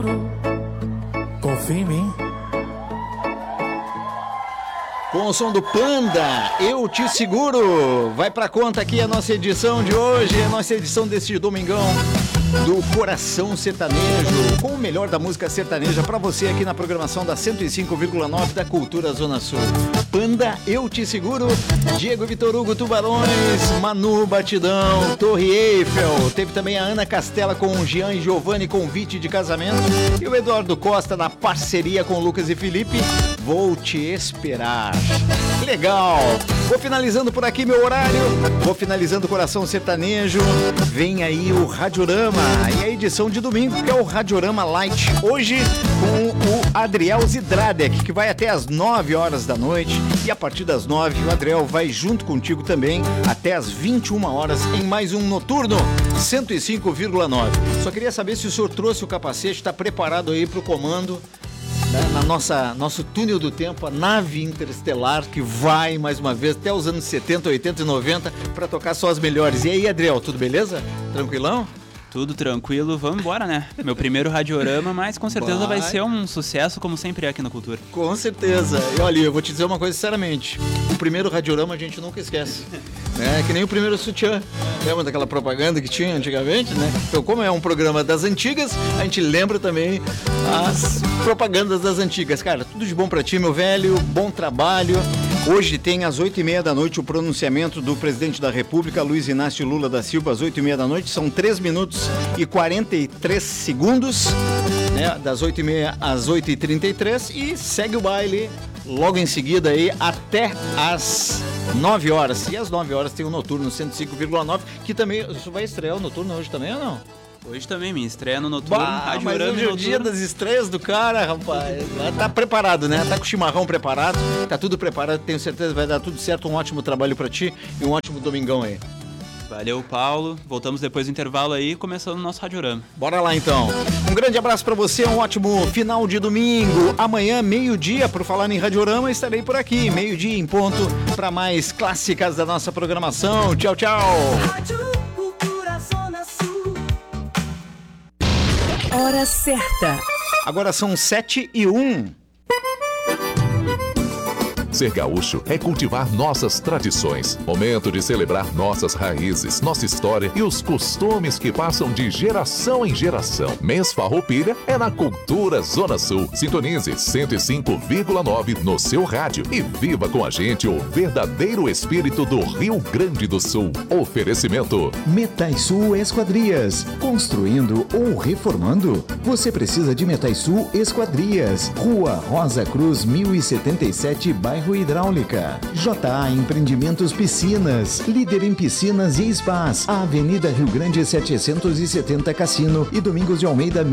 Confia em mim. Com o som do Panda, Eu Te Seguro. Vai pra conta aqui a nossa edição de hoje, a nossa edição desse domingão do Coração Sertanejo, com o melhor da música sertaneja pra você aqui na programação da 105,9 da Cultura Zona Sul. Panda, Eu Te Seguro, Diego Vitor Hugo Tubarões, Manu Batidão, Torre Eiffel. Teve também a Ana Castela com o Jean e Giovanni, convite de casamento. E o Eduardo Costa na parceria com Lucas e Felipe, Vou Te Esperar. Legal! Vou finalizando por aqui meu horário, vou finalizando o Coração Sertanejo. Vem aí o Radiorama e a edição de domingo, que é o Radiorama Light. Hoje com o Adriel Zidradek, que vai até as 9 horas da noite. E a partir das 9, o Adriel vai junto contigo também até as 21 horas em mais um Noturno 105,9. Só queria saber se o senhor trouxe o capacete, está preparado aí para o comando, na nosso túnel do tempo, a nave interestelar que vai mais uma vez até os anos 70, 80 e 90 para tocar só as melhores. E aí, Adriel, tudo beleza? Tranquilão? Tudo tranquilo, vamos embora, né? Meu primeiro radiorama, mas com certeza vai ser um sucesso, como sempre é aqui na Cultura. Com certeza. E olha, eu vou te dizer uma coisa sinceramente, o primeiro radiorama a gente nunca esquece. É que nem o primeiro sutiã. Lembra daquela propaganda que tinha antigamente, né? Então, como é um programa das antigas, a gente lembra também as propagandas das antigas. Cara, tudo de bom pra ti, meu velho, bom trabalho. Hoje tem às 8h30 da noite o pronunciamento do presidente da República, Luiz Inácio Lula da Silva, às 8h30 da noite. São 3 minutos e 43 segundos, né? Das 8h30 às 8h33, e segue o baile logo em seguida aí até às 9 horas. E às 9 horas tem o Noturno 105,9, que também vai estrear o Noturno hoje também ou não? Hoje também, minha estreia no Noturno. Mas hoje é o dia das estreias do cara, rapaz. Tá preparado, né? Tá com o chimarrão preparado, tá tudo preparado. Tenho certeza que vai dar tudo certo. Um ótimo trabalho pra ti e um ótimo domingão aí. Valeu, Paulo. Voltamos depois do intervalo aí, começando o nosso Radiorama. Bora lá, então. Um grande abraço pra você, um ótimo final de domingo. Amanhã, meio-dia, por falar em Radiorama, estarei por aqui. Meio-dia em ponto, pra mais clássicas da nossa programação. Tchau, tchau. Hora certa. Agora são 7h01. Ser gaúcho é cultivar nossas tradições. Momento de celebrar nossas raízes, nossa história e os costumes que passam de geração em geração. Mês Farroupilha é na Cultura Zona Sul. Sintonize 105,9 no seu rádio e viva com a gente o verdadeiro espírito do Rio Grande do Sul. Oferecimento Metaisul Esquadrias. Construindo ou reformando? Você precisa de Metaisul Esquadrias. Rua Rosa Cruz 1077, bairro Hidráulica. JA Empreendimentos Piscinas, líder em piscinas e spas. A Avenida Rio Grande 770 Cassino e Domingos de Almeida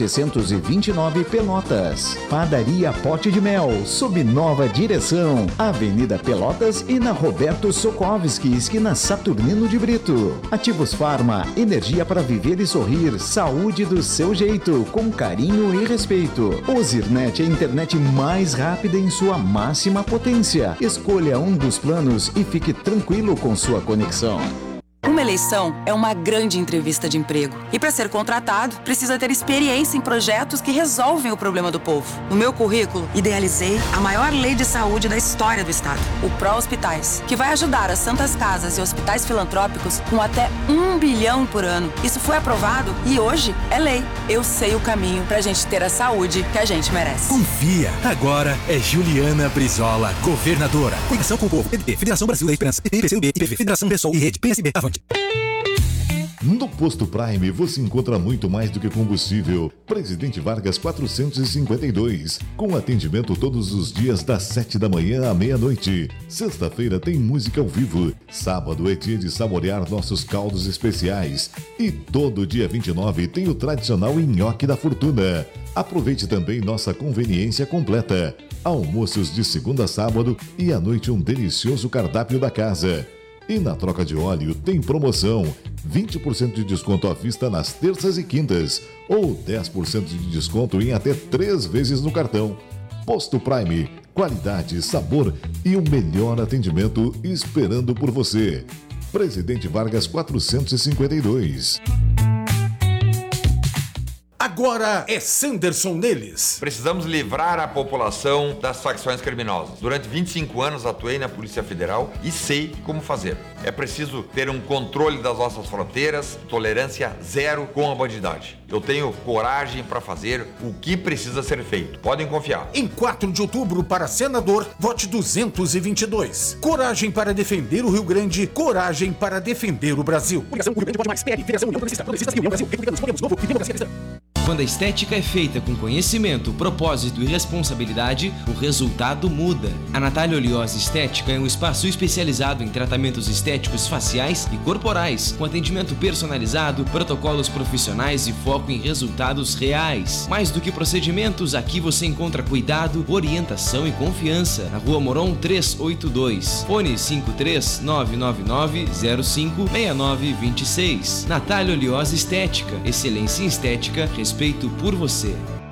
1729 Pelotas. Padaria Pote de Mel, sob nova direção. Avenida Pelotas e na Roberto Sokovski, esquina Saturnino de Brito. Ativos Farma, energia para viver e sorrir. Saúde do seu jeito, com carinho e respeito. Ozirnet, a internet mais rápida em sua máxima potência. Escolha um dos planos e fique tranquilo com sua conexão. Uma eleição é uma grande entrevista de emprego. E para ser contratado, precisa ter experiência em projetos que resolvem o problema do povo. No meu currículo, idealizei a maior lei de saúde da história do estado, o Pró-Hospitais, que vai ajudar as santas casas e hospitais filantrópicos com até 1 bilhão por ano. Isso foi aprovado e hoje é lei. Eu sei o caminho pra gente ter a saúde que a gente merece. Confia! Agora é Juliana Brizola, governadora. Conexão com o povo. PDT, Federação Brasil da Esperança. PCdoB, IPV, Federação PSOL e Rede PSB. Avante. No Posto Prime você encontra muito mais do que combustível. Presidente Vargas 452. Com atendimento todos os dias das 7 da manhã à meia-noite. Sexta-feira tem música ao vivo. Sábado é dia de saborear nossos caldos especiais. E todo dia 29 tem o tradicional nhoque da fortuna. Aproveite também nossa conveniência completa. Almoços de segunda a sábado e à noite um delicioso cardápio da casa. E na troca de óleo tem promoção, 20% de desconto à vista nas terças e quintas, ou 10% de desconto em até 3 vezes no cartão. Posto Prime, qualidade, sabor e o melhor atendimento esperando por você. Presidente Vargas 452. Agora é Sanderson neles. Precisamos livrar a população das facções criminosas. Durante 25 anos atuei na Polícia Federal e sei como fazer. É preciso ter um controle das nossas fronteiras, tolerância zero com a bandidagem. Eu tenho coragem para fazer o que precisa ser feito. Podem confiar. Em 4 de outubro, para senador, vote 222. Coragem para defender o Rio Grande, coragem para defender o Brasil. Rio Grande pode mais. PL, Federação União Progressista, União Brasil, Republicanos, Podemos, Novo e Democracia Cristã. Quando a estética é feita com conhecimento, propósito e responsabilidade, o resultado muda. A Natália Oliose Estética é um espaço especializado em tratamentos estéticos faciais e corporais, com atendimento personalizado, protocolos profissionais e foco em resultados reais. Mais do que procedimentos, aqui você encontra cuidado, orientação e confiança. Na Rua Moron 382. Fone 53999056926. Natália Oliose Estética. Excelência em estética, respeito por você.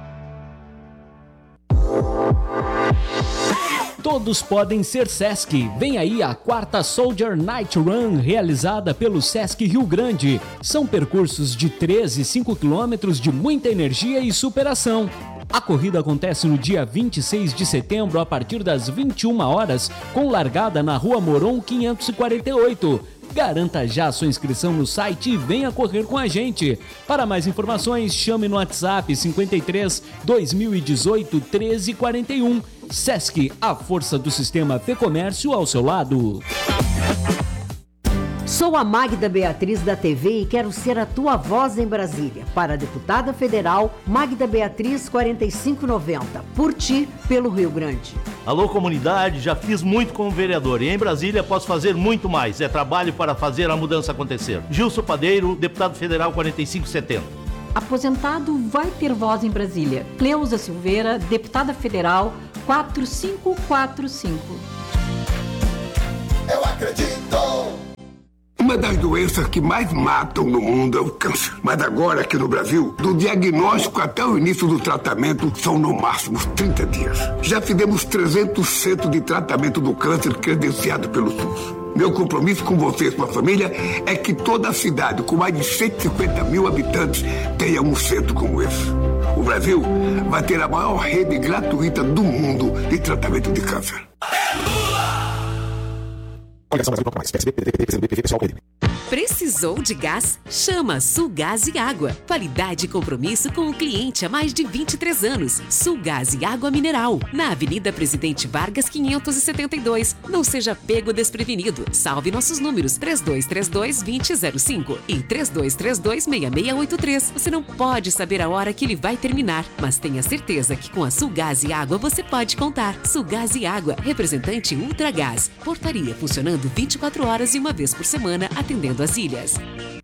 Todos podem ser Sesc. Vem aí a 4ª Soldier Night Run, realizada pelo Sesc Rio Grande. São percursos de 13 e 5 quilômetros de muita energia e superação. A corrida acontece no dia 26 de setembro, a partir das 21 horas, com largada na Rua Moron 548. Garanta já sua inscrição no site e venha correr com a gente. Para mais informações, chame no WhatsApp 53 2018 1341. Sesc, a força do sistema Fê-Comércio ao seu lado. Sou a Magda Beatriz da TV e quero ser a tua voz em Brasília. Para a deputada federal, Magda Beatriz 4590. Por ti, pelo Rio Grande. Alô, comunidade, já fiz muito como vereador e em Brasília posso fazer muito mais. É trabalho para fazer a mudança acontecer. Gilson Padeiro, deputado federal 4570. Aposentado vai ter voz em Brasília. Cleusa Silveira, deputada federal 4545. Eu acredito! Uma das doenças que mais matam no mundo é o câncer. Mas agora, aqui no Brasil, do diagnóstico até o início do tratamento, são no máximo 30 dias. Já fizemos 300 centros de tratamento do câncer credenciado pelo SUS. Meu compromisso com você e sua família é que toda a cidade, com mais de 150 mil habitantes, tenha um centro como esse. O Brasil vai ter a maior rede gratuita do mundo de tratamento de câncer. Precisou de gás? Chama Sulgás e Água. Qualidade e compromisso com o cliente há mais de 23 anos. Sulgás e Água Mineral. Na Avenida Presidente Vargas, 572. Não seja pego desprevenido. Salve nossos números 3232-2005 e 3232-6683. Você não pode saber a hora que ele vai terminar, mas tenha certeza que com a Sulgás e Água você pode contar. Sulgás e Água, representante Ultragás. Portaria funcionando 24 horas e uma vez por semana, atendendo as ilhas.